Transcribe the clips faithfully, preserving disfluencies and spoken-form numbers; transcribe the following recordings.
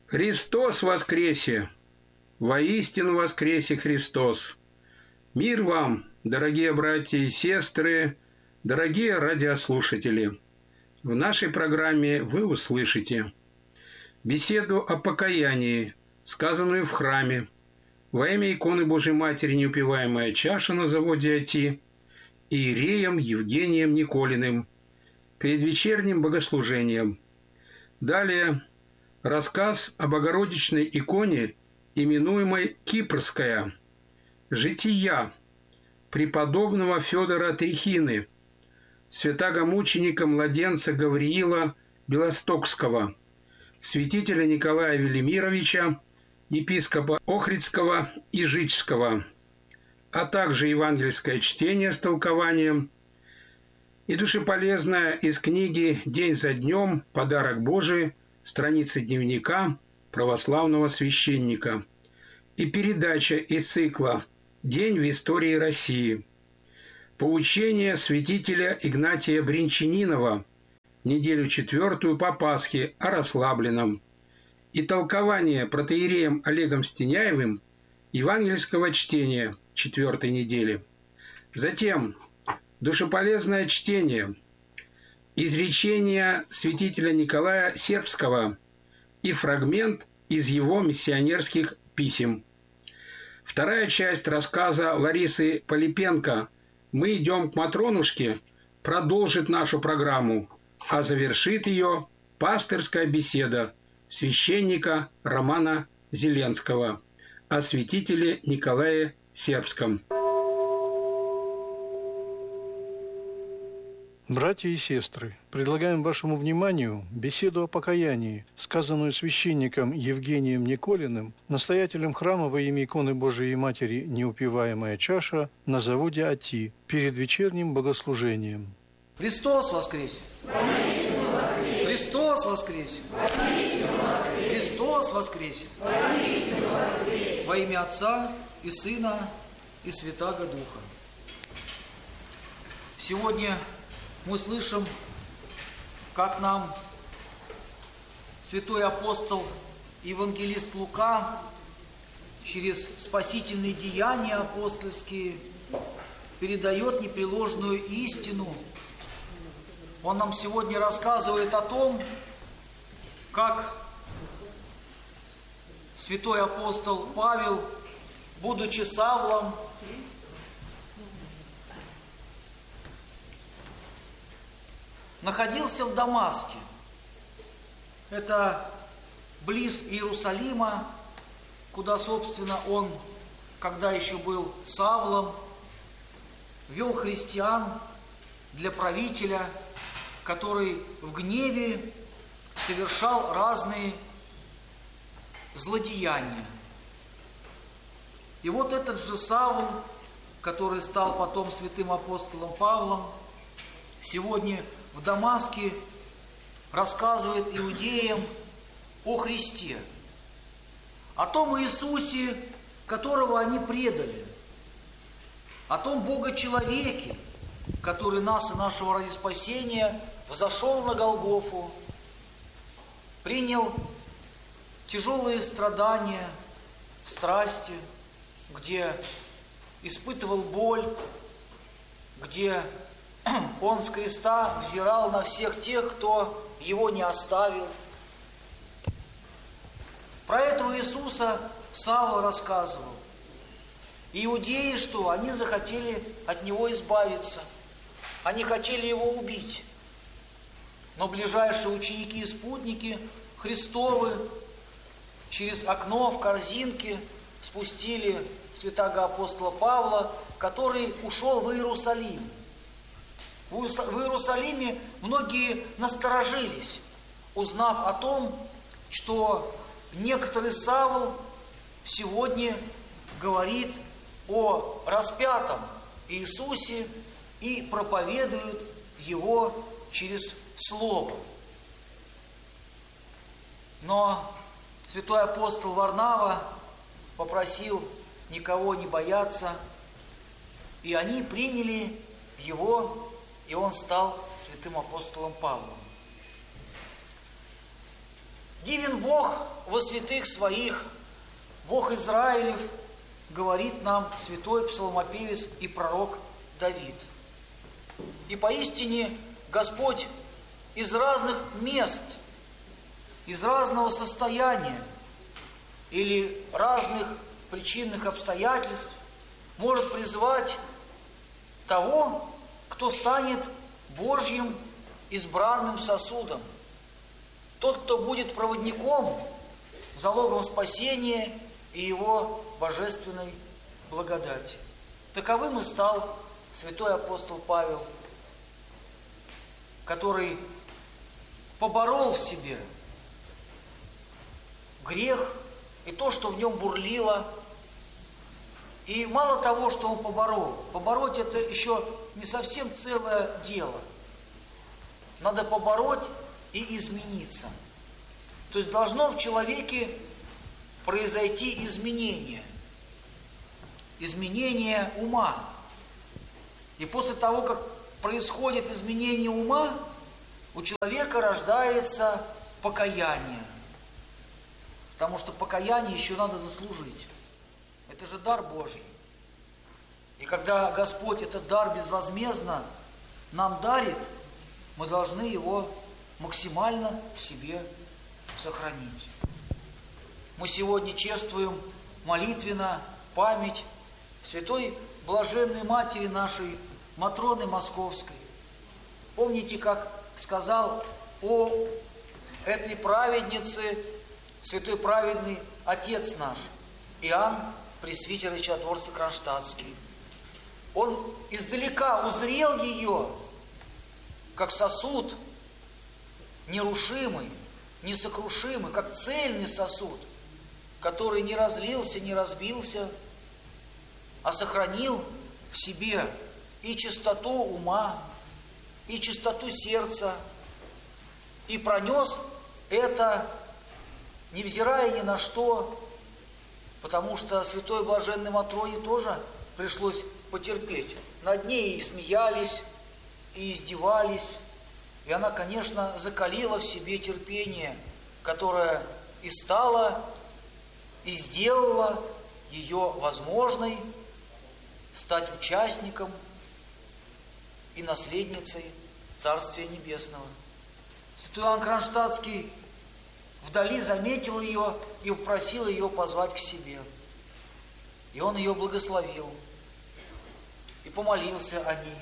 Христос воскресе! Воистину воскресе Христос! Мир вам, дорогие братья и сестры, дорогие радиослушатели! В нашей программе вы услышите беседу о покаянии, сказанную в храме, во имя иконы Божьей Матери «Неупиваемая чаша» на заводе АТИ, иереем Евгением Николиным, перед вечерним богослужением. Далее рассказ о Богородичной иконе, именуемой Кипрская, жития преподобного Федора Трихины, святаго-мученика-младенца Гавриила Белостокского, святителя Николая Велимировича, епископа Охридского и Жичского, а также евангельское чтение с толкованием и душеполезное из книги «День за днем. Подарок Божий», страницы дневника православного священника, и передача из цикла «День в истории России», поучение святителя Игнатия Бринчанинова, неделю четвертую по Пасхе о расслабленном, и толкование протоиереем Олегом Стеняевым евангельского чтения четвертой недели. Затем душеполезное чтение, изречения святителя Николая Сербского и фрагмент из его миссионерских писем. Вторая часть рассказа Ларисы Полипенко «Мы идем к Матронушке» продолжит нашу программу, а завершит ее пастырская беседа священника Романа Зеленского о святителе Николае Сербском. Братья и сестры, предлагаем вашему вниманию беседу о покаянии, сказанную священником Евгением Николиным, настоятелем храма во имя иконы Божией Матери «Неупиваемая чаша» на заводе АТИ перед вечерним богослужением. Христос воскресе! Христос воскресе! Христос воскресе! Во имя Отца и Сына и Святаго Духа. Сегодня мы слышим, как нам святой апостол евангелист Лука через спасительные деяния апостольские передает непреложную истину. Он нам сегодня рассказывает о том, как святой апостол Павел, будучи Савлом, находился в Дамаске. Это близ Иерусалима, куда, собственно, он, когда еще был Савлом, вел христиан для правителя, который в гневе совершал разные злодеяния. И вот этот же Савл, который стал потом святым апостолом Павлом, сегодня в Дамаске рассказывает иудеям о Христе, о том Иисусе, которого они предали, о том Бога-человеке, который нас и нашего ради спасения взошел на Голгофу, принял тяжелые страдания в страсти, где испытывал боль, где он с креста взирал на всех тех, кто его не оставил. Про этого Иисуса Савл рассказывал. Иудеи что? Они захотели от него избавиться. Они хотели его убить. Но ближайшие ученики и спутники Христовы через окно в корзинке спустили святаго апостола Павла, который ушел в Иерусалим. В Иерусалиме многие насторожились, узнав о том, что некоторый Савл сегодня говорит о распятом Иисусе и проповедует его через слово. Но святой апостол Варнава попросил никого не бояться, и они приняли его, и он стал святым апостолом Павлом. Дивен Бог во святых своих, Бог Израилев, говорит нам святой псалмопевец и пророк Давид. И поистине Господь из разных мест, из разного состояния или разных причинных обстоятельств может призвать того, кто станет Божьим избранным сосудом. Тот, кто будет проводником, залогом спасения и его божественной благодати. Таковым и стал святой апостол Павел, который поборол в себе грех и то, что в нем бурлило. И мало того, что он поборол, побороть это еще не совсем целое дело. Надо побороть и измениться. То есть должно в человеке произойти изменение. Изменение ума. И после того, как происходит изменение ума, у человека рождается покаяние. Потому что покаяние еще надо заслужить. Это же дар Божий. И когда Господь этот дар безвозмездно нам дарит, мы должны его максимально в себе сохранить. Мы сегодня чествуем молитвенно память святой блаженной матери нашей Матроны Московской. Помните, как сказал о этой праведнице святой праведный отец наш Иоанн Пресвитер и Чудотворец Кронштадтский. Он издалека узрел ее как сосуд нерушимый, несокрушимый, как цельный сосуд, который не разлился, не разбился, а сохранил в себе и чистоту ума, и чистоту сердца, и пронес это, невзирая ни на что, потому что святой блаженной Матроне тоже пришлось потерпеть. Над ней и смеялись, и издевались, и она, конечно, закалила в себе терпение, которое и стало, и сделало ее возможной стать участником и наследницей Царствия Небесного. Святой Иоанн Кронштадтский вдали заметил ее и попросил ее позвать к себе. И он ее благословил и помолился о ней.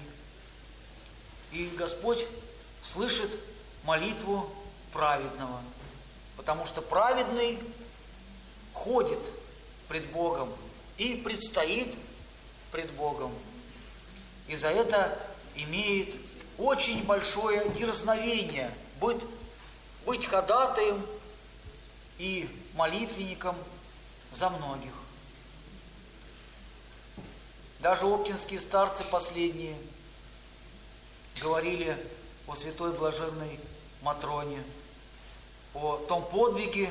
И Господь слышит молитву праведного, потому что праведный ходит пред Богом и предстоит пред Богом. И за это имеет очень большое дерзновение быть, быть ходатаем и молитвенником за многих. Даже оптинские старцы последние говорили о святой блаженной Матроне, о том подвиге,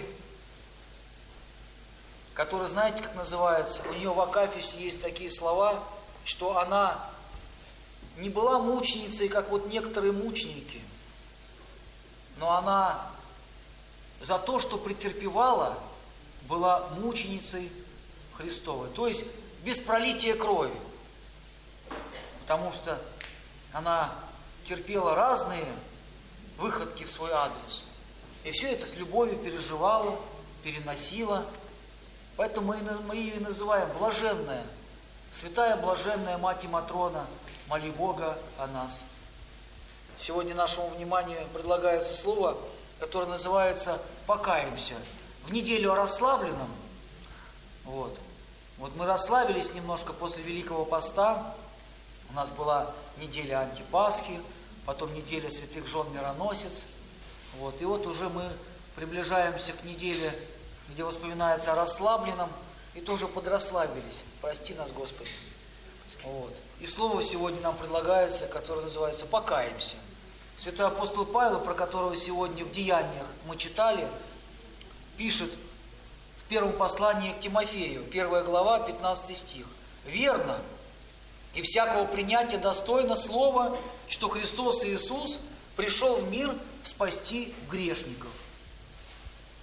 который, знаете, как называется? У нее в Акафисе есть такие слова, что она не была мученицей, как вот некоторые мученики, но она за то, что претерпевала, была мученицей Христовой. То есть без пролития крови. Потому что она терпела разные выходки в свой адрес. И все это с любовью переживала, переносила. Поэтому мы ее и называем блаженная, святая блаженная Мать Матрона, моли Бога о нас. Сегодня нашему вниманию предлагается слово, которое называется «покаемся». В неделю о расслабленном, вот, вот мы расслабились немножко после Великого Поста, у нас была неделя Антипасхи, потом неделя Святых Жен Мироносец, вот, и вот уже мы приближаемся к неделе, где воспоминается о расслабленном, и тоже подрасслабились. Прости нас, Господи. Вот. И слово сегодня нам предлагается, которое называется «покаемся». Святой апостол Павел, про которого сегодня в Деяниях мы читали, пишет в первом послании к Тимофею, первая глава, пятнадцатый стих. «Верно, и всякого принятия достойно слова, что Христос Иисус пришел в мир спасти грешников».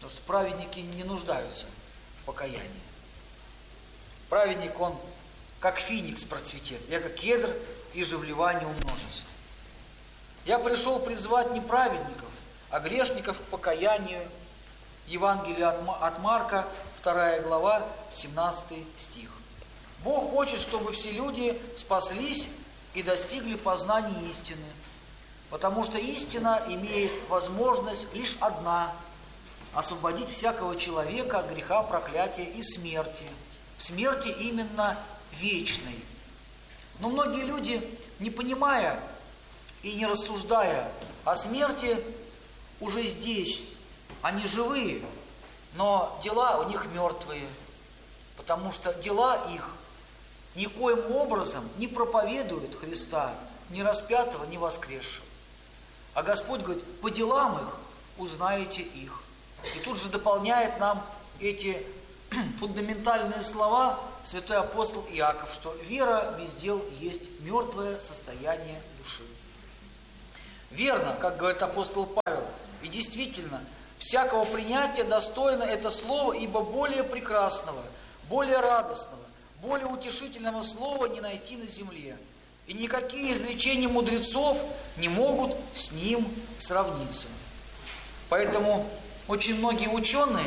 Потому что праведники не нуждаются в покаянии. Праведник, он как феникс процветет, я как кедр, и же в Ливане умножится. Я пришел призвать не праведников, а грешников к покаянию. Евангелие от Марка, вторая глава, семнадцатый стих. Бог хочет, чтобы все люди спаслись и достигли познания истины, потому что истина имеет возможность лишь одна – освободить всякого человека от греха, проклятия и смерти. Смерти именно вечной. Но многие люди, не понимая и не рассуждая о смерти, уже здесь, они живые, но дела у них мертвые, потому что дела их никоим образом не проповедуют Христа, ни распятого, ни воскресшего. А Господь говорит, по делам их узнаете их. И тут же дополняет нам эти фундаментальные слова святой апостол Иаков, что вера без дел есть мертвое состояние души. Верно, как говорит апостол Павел, и действительно, всякого принятия достойно это слово, ибо более прекрасного, более радостного, более утешительного слова не найти на земле. И никакие изречения мудрецов не могут с ним сравниться. Поэтому очень многие ученые,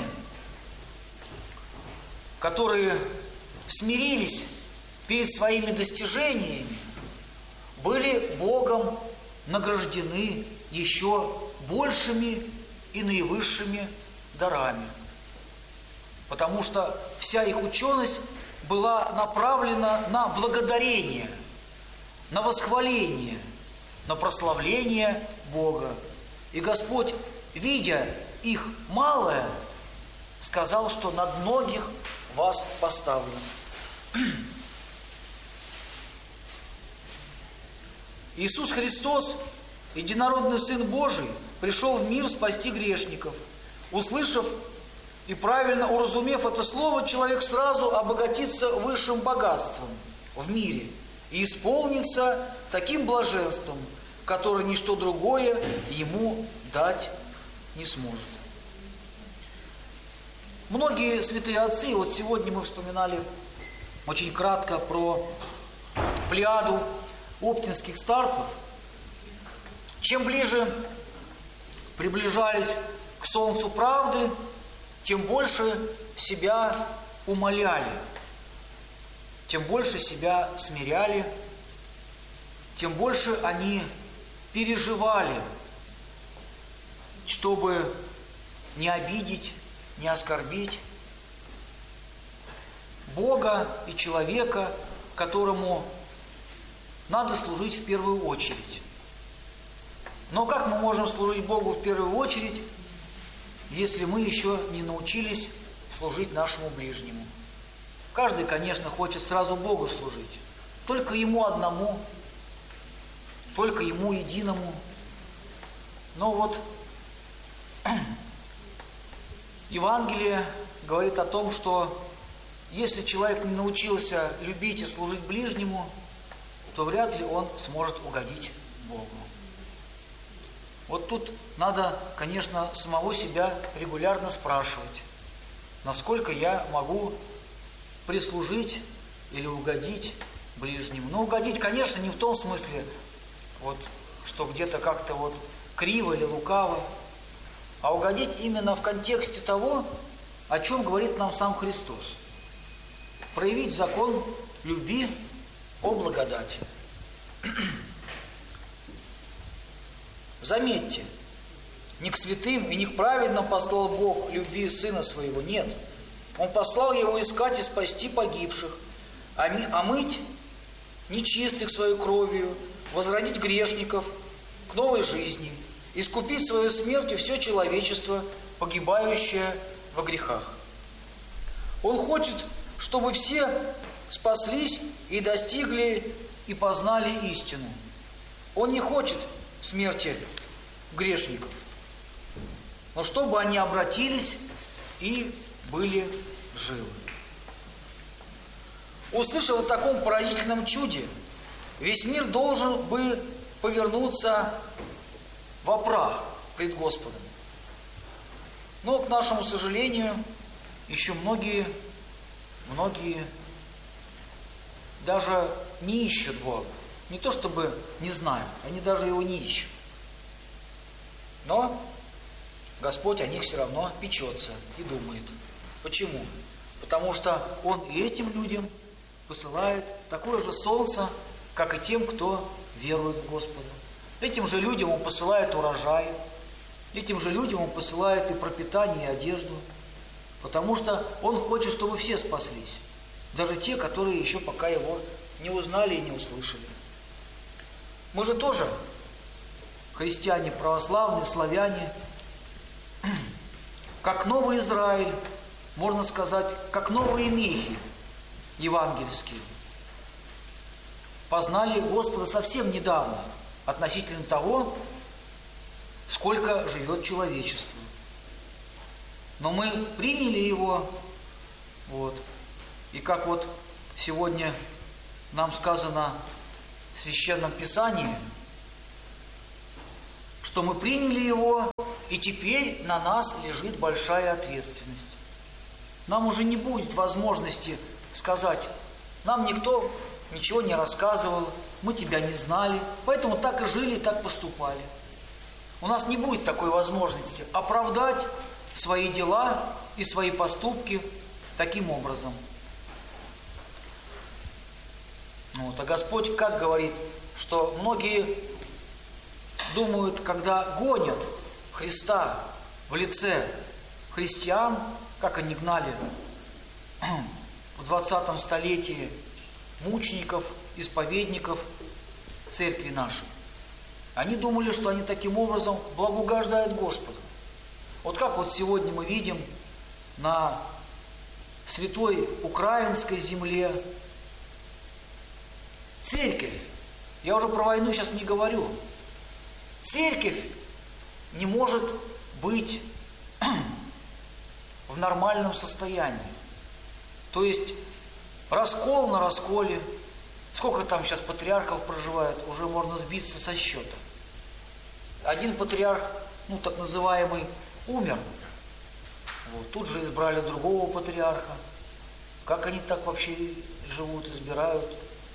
которые смирились перед своими достижениями, были Богом награждены еще большими и наивысшими дарами. Потому что вся их ученость была направлена на благодарение, на восхваление, на прославление Бога. И Господь, видя их малое, сказал, что над многих вас поставлю. Иисус Христос, единородный Сын Божий, пришел в мир спасти грешников. Услышав и правильно уразумев это слово, человек сразу обогатится высшим богатством в мире и исполнится таким блаженством, которое ничто другое ему дать не сможет. Многие святые отцы, вот сегодня мы вспоминали очень кратко про плеяду оптинских старцев, чем ближе приближались к солнцу правды, тем больше себя умоляли, тем больше себя смиряли, тем больше они переживали, чтобы не обидеть, не оскорбить Бога и человека, которому надо служить в первую очередь. Но как мы можем служить Богу в первую очередь, если мы еще не научились служить нашему ближнему? Каждый, конечно, хочет сразу Богу служить, только Ему одному, только Ему единому. Но вот Евангелие говорит о том, что если человек не научился любить и служить ближнему, то вряд ли он сможет угодить Богу. Вот тут надо, конечно, самого себя регулярно спрашивать, насколько я могу прислужить или угодить ближнему. Но угодить, конечно, не в том смысле, вот, что где-то как-то вот криво или лукаво, а угодить именно в контексте того, о чем говорит нам сам Христос. Проявить закон любви о благодати. Заметьте, не к святым и не к праведным послал Бог любви Сына Своего, нет. Он послал Его искать и спасти погибших, омыть нечистых Своей кровью, возродить грешников к новой жизни, искупить Своей смертью все человечество, погибающее во грехах. Он хочет, чтобы все спаслись и достигли и познали истину. Он не хочет смерти грешников, но чтобы они обратились и были живы. Услышав о таком поразительном чуде, весь мир должен бы повернуться во прах пред Господом. Но, к нашему сожалению, еще многие, многие даже не ищут Бога. Не то чтобы не знают, они даже его не ищут. Но Господь о них все равно печется и думает. Почему? Потому что Он и этим людям посылает такое же солнце, как и тем, кто верует в Господа. Этим же людям Он посылает урожай, этим же людям Он посылает и пропитание, и одежду, потому что Он хочет, чтобы все спаслись, даже те, которые еще пока Его не узнали и не услышали. Мы же тоже христиане, православные, славяне, как новый Израиль, можно сказать, как новые мехи евангельские, познали Господа совсем недавно, относительно того, сколько живет человечество. Но мы приняли Его, вот, и как вот сегодня нам сказано в Священном Писании, что мы приняли Его, и теперь на нас лежит большая ответственность. Нам уже не будет возможности сказать, нам никто ничего не рассказывал, мы тебя не знали, поэтому так и жили, так поступали. У нас не будет такой возможности оправдать свои дела и свои поступки таким образом. Вот. А Господь как говорит, что многие думают, когда гонят Христа в лице христиан, как они гнали в двадцатом столетии мучеников, исповедников церкви нашей. Они думали, что они таким образом благоугождают Господу. Вот как вот сегодня мы видим на святой украинской земле церковь, я уже про войну сейчас не говорю, церковь не может быть в нормальном состоянии. То есть раскол на расколе. Сколько там сейчас патриархов проживает, уже можно сбиться со счета. Один патриарх, ну так называемый, умер. Вот. Тут же избрали другого патриарха. Как они так вообще живут, избирают?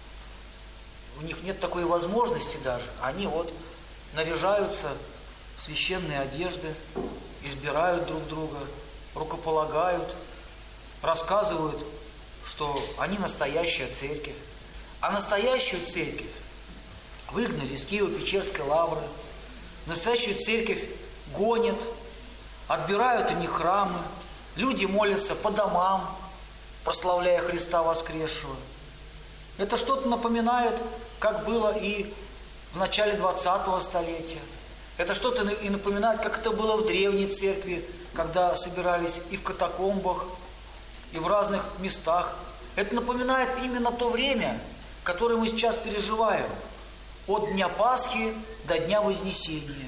У них нет такой возможности даже. Они вот наряжаются в священные одежды, избирают друг друга, рукополагают, рассказывают, что они настоящая церковь. А настоящую церковь выгнали из Киево-Печерской лавры, настоящую церковь гонят, отбирают у них храмы, люди молятся по домам, прославляя Христа воскресшего. Это что-то напоминает, как было и в начале двадцатого столетия. Это что-то и напоминает, как это было в древней церкви, когда собирались и в катакомбах, и в разных местах. Это напоминает именно то время, которое мы сейчас переживаем, от Дня Пасхи до Дня Вознесения.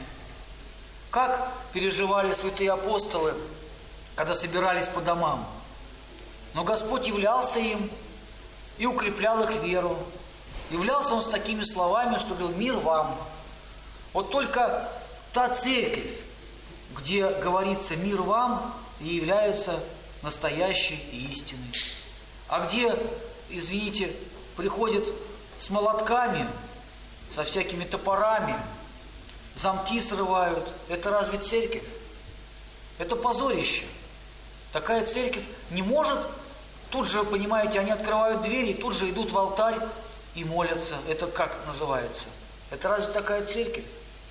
Как переживали святые апостолы, когда собирались по домам? Но Господь являлся им и укреплял их веру. Являлся Он с такими словами, что говорил: «Мир вам». Вот только та церковь, где говорится «мир вам», и является настоящей и истинной. А где, извините, приходят с молотками, со всякими топорами, замки срывают, это разве церковь? Это позорище. Такая церковь не может, тут же, понимаете, они открывают двери, тут же идут в алтарь и молятся. Это как называется? Это разве такая церковь?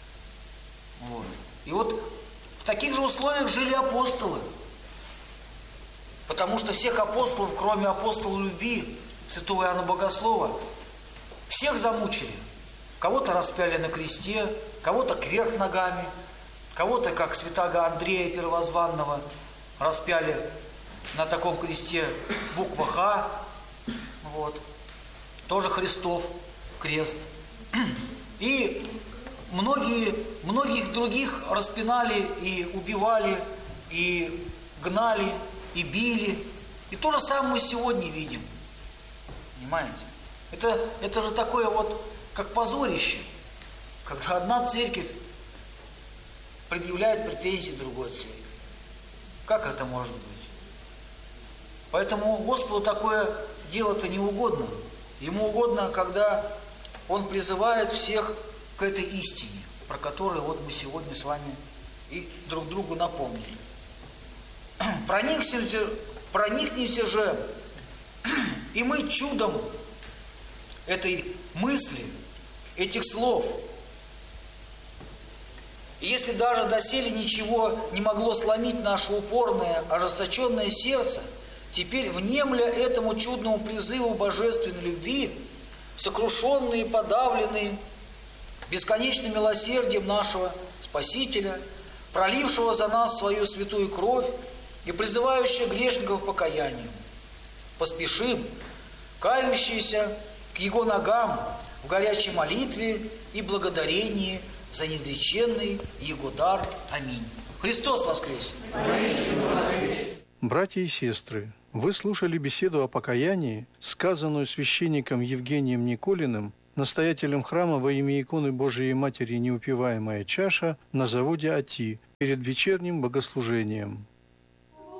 Вот. И вот в таких же условиях жили апостолы. Потому что всех апостолов, кроме апостола любви, святого Иоанна Богослова, всех замучили. Кого-то распяли на кресте, кого-то кверх ногами, кого-то, как святаго Андрея Первозванного, распяли на таком кресте буква Х, вот, тоже Христов крест. И многие, многих других распинали и убивали, и гнали, и били. И то же самое мы сегодня видим. Понимаете? Это, это же такое вот, как позорище, когда одна церковь предъявляет претензии другой церкви. Как это может быть? Поэтому Господу такое дело-то не угодно. Ему угодно, когда Он призывает всех к этой истине, про которую вот мы сегодня с вами и друг другу напомнили. Проникнемся, проникнемся же и мы чудом этой мысли, этих слов. И если даже доселе ничего не могло сломить наше упорное, ожесточенное сердце, теперь, внемля этому чудному призыву божественной любви, сокрушенные, подавленные бесконечным милосердием нашего Спасителя, пролившего за нас свою святую кровь и призывающего грешников к покаянию, поспешим, кающиеся к Его ногам в горячей молитве и благодарении за неизреченный Его дар. Аминь. Христос воскресе! Братья и сестры, вы слушали беседу о покаянии, сказанную священником Евгением Николиным, настоятелем храма во имя иконы Божией Матери «Неупиваемая чаша» на заводе АТИ перед вечерним богослужением.